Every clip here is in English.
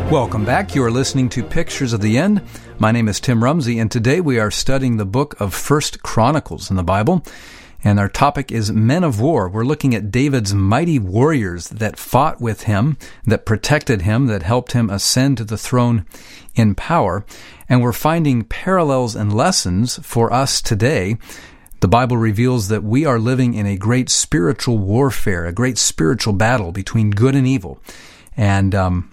Welcome back. You are listening to Pictures of the End. My name is Tim Rumsey, and today we are studying the book of 1 Chronicles in the Bible, and our topic is Men of War. We're looking at David's mighty warriors that fought with him, that protected him, that helped him ascend to the throne in power, and we're finding parallels and lessons for us today. The Bible reveals that we are living in a great spiritual warfare, a great spiritual battle between good and evil, and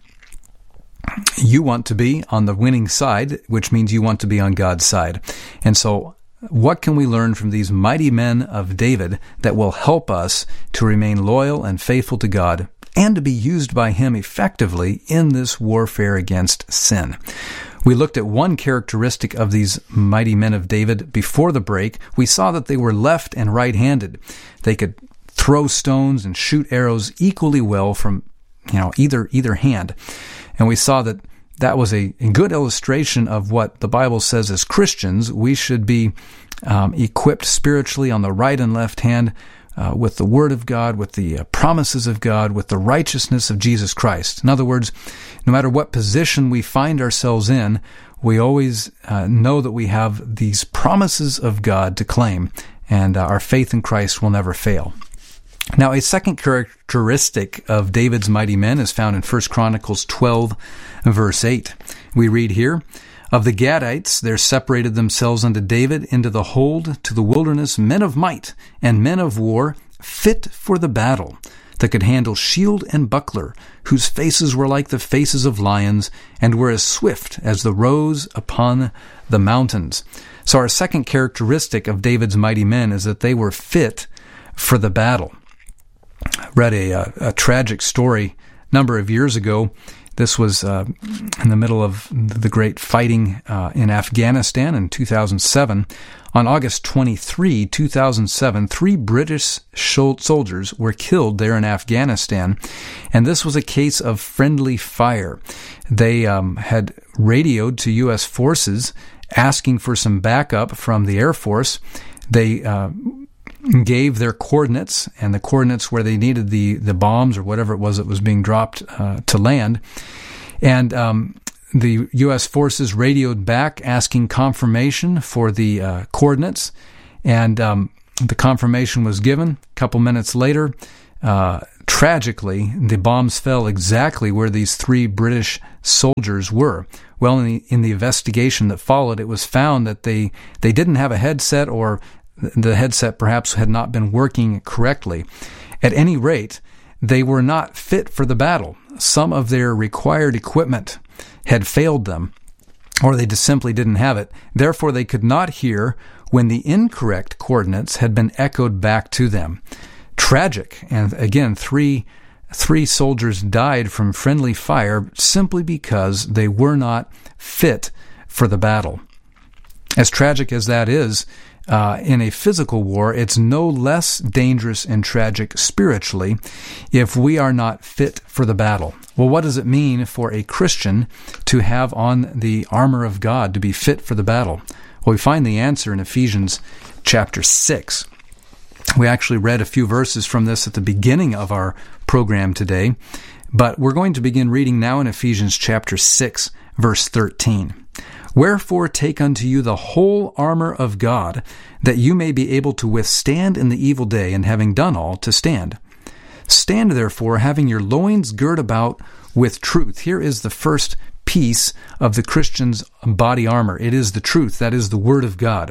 you want to be on the winning side, which means you want to be on God's side. And so what can we learn from these mighty men of David that will help us to remain loyal and faithful to God and to be used by Him effectively in this warfare against sin? We looked at one characteristic of these mighty men of David before the break. We saw that they were left and right-handed. They could throw stones and shoot arrows equally well from either hand. And we saw that that was a good illustration of what the Bible says as Christians. We should be equipped spiritually on the right and left hand with the Word of God, with the promises of God, with the righteousness of Jesus Christ. In other words, no matter what position we find ourselves in, we always know that we have these promises of God to claim, and our faith in Christ will never fail. Now, a second characteristic of David's mighty men is found in 1 Chronicles 12, verse 8. We read here, "Of the Gadites there separated themselves unto David into the hold to the wilderness men of might and men of war, fit for the battle, that could handle shield and buckler, whose faces were like the faces of lions, and were as swift as the roes upon the mountains." So our second characteristic of David's mighty men is that they were fit for the battle. I read a tragic story a number of years ago. This was in the middle of the great fighting in Afghanistan in 2007. On August 23, 2007, 3 British soldiers were killed there in Afghanistan, and this was a case of friendly fire. They had radioed to U.S. forces asking for some backup from the Air Force. They gave their coordinates and the coordinates where they needed the bombs or whatever it was that was being dropped to land. And the U.S. forces radioed back asking confirmation for the coordinates. And the confirmation was given. A couple minutes later, tragically, the bombs fell exactly where these 3 British soldiers were. Well, in the investigation that followed, it was found that they didn't have a headset, or the headset perhaps had not been working correctly. At any rate, they were not fit for the battle. Some of their required equipment had failed them, or they just simply didn't have it. Therefore, they could not hear when the incorrect coordinates had been echoed back to them. Tragic. And again, three soldiers died from friendly fire simply because they were not fit for the battle. As tragic as that is, in a physical war, it's no less dangerous and tragic spiritually if we are not fit for the battle. Well, what does it mean for a Christian to have on the armor of God, to be fit for the battle? Well, we find the answer in Ephesians chapter 6. We actually read a few verses from this at the beginning of our program today, but we're going to begin reading now in Ephesians chapter 6, verse 13. "Wherefore take unto you the whole armor of God, that you may be able to withstand in the evil day, and having done all, to stand. Stand therefore, having your loins girt about with truth." Here is the first piece of the Christian's body armor. It is the truth. That is the Word of God.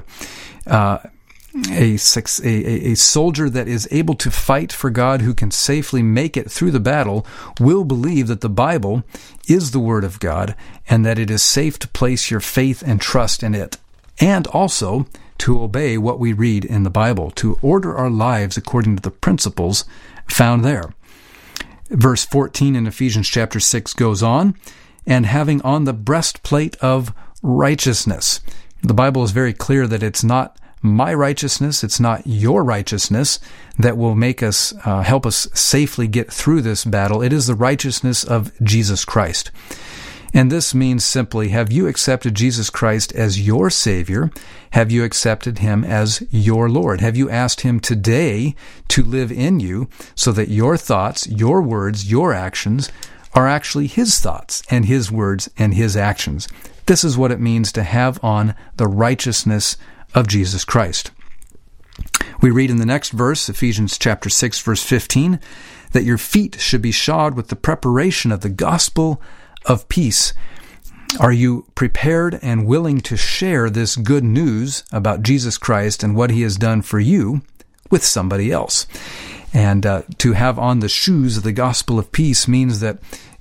A soldier that is able to fight for God, who can safely make it through the battle, will believe that the Bible is the Word of God and that it is safe to place your faith and trust in it, and also to obey what we read in the Bible, to order our lives according to the principles found there. Verse 14 in Ephesians chapter 6 goes on, "And having on the breastplate of righteousness." The Bible is very clear that it's not my righteousness, it's not your righteousness that will make us, help us safely get through this battle. It is the righteousness of Jesus Christ. And this means simply, have you accepted Jesus Christ as your Savior? Have you accepted Him as your Lord? Have you asked Him today to live in you so that your thoughts, your words, your actions are actually His thoughts and His words and His actions. This is what it means to have on the righteousness of Jesus Christ. We read in the next verse, Ephesians chapter 6, verse 15, that your feet should be shod with the preparation of the gospel of peace. Are you prepared and willing to share this good news about Jesus Christ and what He has done for you with somebody else? And to have on the shoes of the gospel of peace means that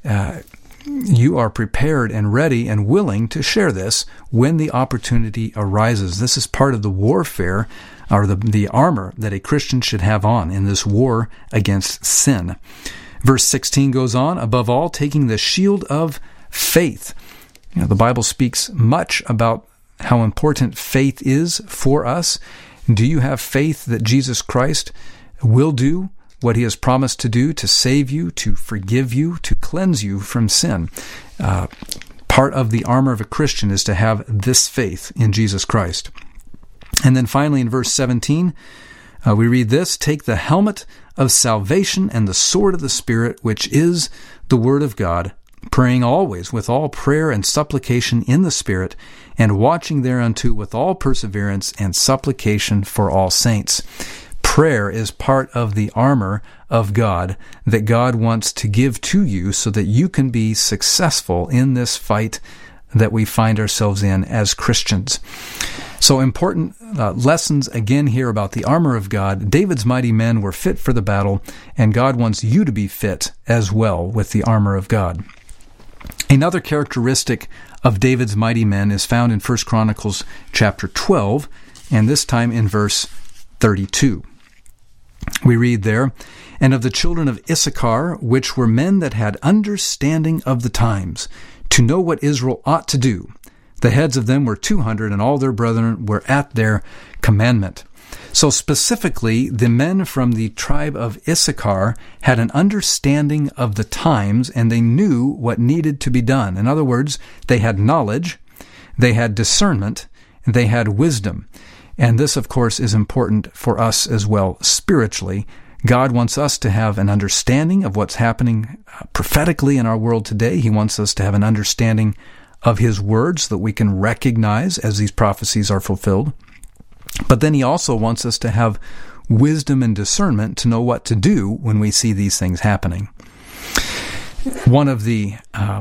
you are prepared and ready and willing to share this when the opportunity arises. This is part of the warfare, or the armor that a Christian should have on in this war against sin. Verse 16 goes on, above all, taking the shield of faith. The Bible speaks much about how important faith is for us. Do you have faith that Jesus Christ will do what He has promised to do to save you, to forgive you, to cleanse you from sin? Part of the armor of a Christian is to have this faith in Jesus Christ. And then finally in verse 17, we read this, take the helmet of salvation and the sword of the Spirit, which is the Word of God, praying always with all prayer and supplication in the Spirit, and watching thereunto with all perseverance and supplication for all saints. Prayer is part of the armor of God that God wants to give to you so that you can be successful in this fight that we find ourselves in as Christians. So important lessons again here about the armor of God. David's mighty men were fit for the battle, and God wants you to be fit as well with the armor of God. Another characteristic of David's mighty men is found in 1 Chronicles chapter 12, and this time in verse 32. We read there, and of the children of Issachar, which were men that had understanding of the times, to know what Israel ought to do. The heads of them were 200, and all their brethren were at their commandment. So specifically, the men from the tribe of Issachar had an understanding of the times, and they knew what needed to be done. In other words, they had knowledge, they had discernment, and they had wisdom. And this, of course, is important for us as well spiritually. God wants us to have an understanding of what's happening prophetically in our world today. He wants us to have an understanding of His words that we can recognize as these prophecies are fulfilled. But then He also wants us to have wisdom and discernment to know what to do when we see these things happening. One of the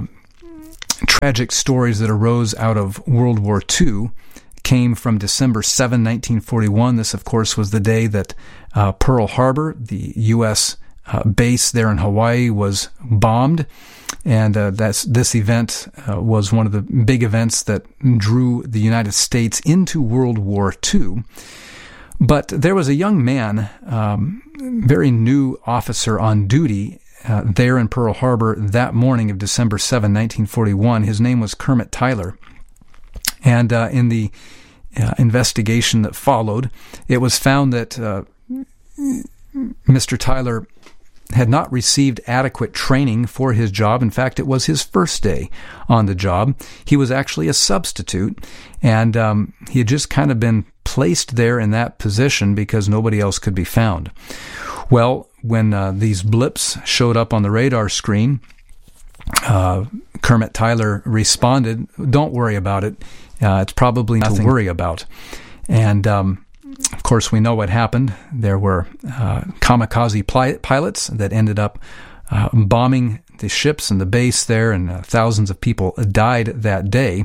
tragic stories that arose out of World War II came from December 7, 1941. This, of course, was the day that Pearl Harbor, the U.S. Base there in Hawaii, was bombed. And this event was one of the big events that drew the United States into World War II. But there was a young man, very new officer on duty there in Pearl Harbor that morning of December 7, 1941. His name was Kermit Tyler. And in the investigation that followed, it was found that Mr. Tyler had not received adequate training for his job. In fact, it was his first day on the job. He was actually a substitute, and he had just kind of been placed there in that position because nobody else could be found. Well, when these blips showed up on the radar screen, Kermit Tyler responded, "Don't worry about it. It's probably nothing to worry about." And of course, we know what happened. There were kamikaze pilots that ended up bombing the ships and the base there, and thousands of people died that day.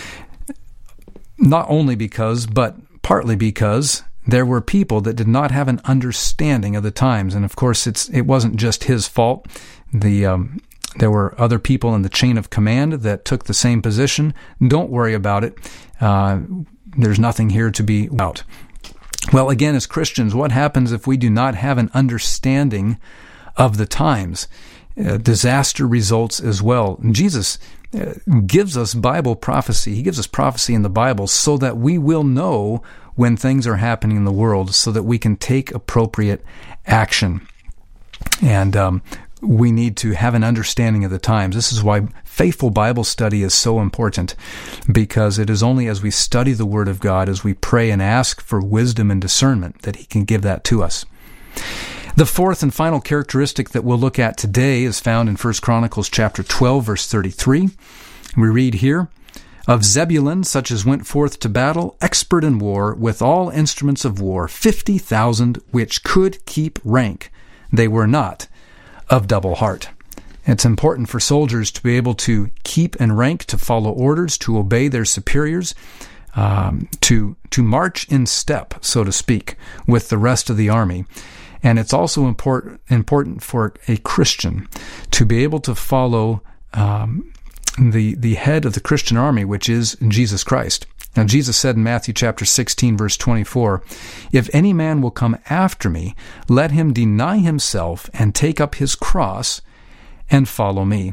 Not only because, but partly because there were people that did not have an understanding of the times. And of course, it wasn't just his fault. There were other people in the chain of command that took the same position. Don't worry about it. There's nothing here to be about. Well, again, as Christians, what happens if we do not have an understanding of the times? Disaster results as well. And Jesus gives us Bible prophecy. He gives us prophecy in the Bible so that we will know when things are happening in the world, so that we can take appropriate action. And we need to have an understanding of the times. This is why faithful Bible study is so important, because it is only as we study the Word of God, as we pray and ask for wisdom and discernment, that He can give that to us. The fourth and final characteristic that we'll look at today is found in 1 Chronicles chapter 12, verse 33. We read here, "Of Zebulun, such as went forth to battle, expert in war, with all instruments of war, 50,000 which could keep rank. They were not of double heart." It's important for soldiers to be able to keep in rank, to follow orders, to obey their superiors, to march in step, so to speak, with the rest of the army. And it's also important for a Christian to be able to follow the head of the Christian army, which is Jesus Christ. Now, Jesus said in Matthew chapter 16, verse 24, "If any man will come after me, let him deny himself and take up his cross and follow me."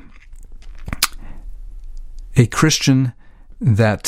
A Christian that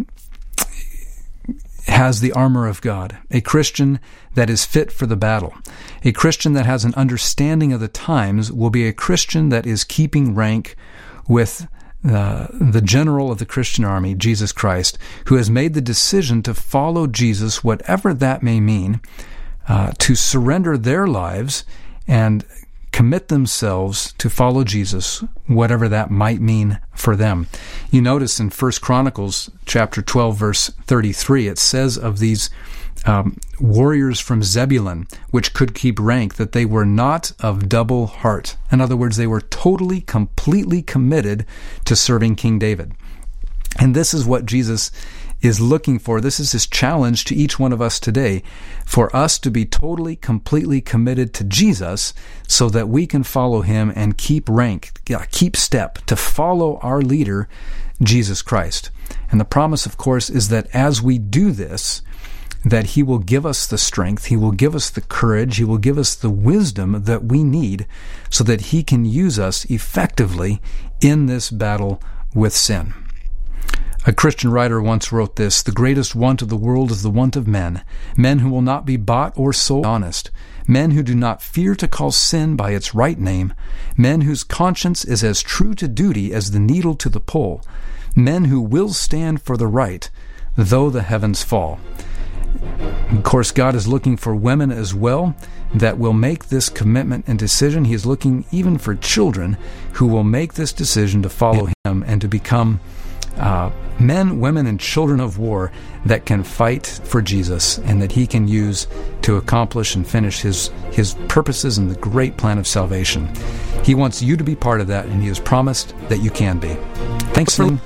has the armor of God, a Christian that is fit for the battle, a Christian that has an understanding of the times will be a Christian that is keeping rank with the general of the Christian army, Jesus Christ, who has made the decision to follow Jesus, whatever that may mean, to surrender their lives and commit themselves to follow Jesus, whatever that might mean for them. You notice in 1 Chronicles chapter 12, verse 33, it says of these warriors from Zebulun, which could keep rank, that they were not of double heart. In other words, they were totally, completely committed to serving King David. And this is what Jesus is looking for. This is his challenge to each one of us today, for us to be totally, completely committed to Jesus so that we can follow him and keep rank, keep step, to follow our leader, Jesus Christ. And the promise, of course, is that as we do this, that he will give us the strength, he will give us the courage, he will give us the wisdom that we need so that he can use us effectively in this battle with sin. A Christian writer once wrote this, "The greatest want of the world is the want of men who will not be bought or sold, honest, men who do not fear to call sin by its right name, men whose conscience is as true to duty as the needle to the pole, men who will stand for the right, though the heavens fall." Of course, God is looking for women as well that will make this commitment and decision. He is looking even for children who will make this decision to follow him and to become men, women, and children of war that can fight for Jesus and that he can use to accomplish and finish his purposes in the great plan of salvation. He wants you to be part of that, and he has promised that you can be. Thanks for listening.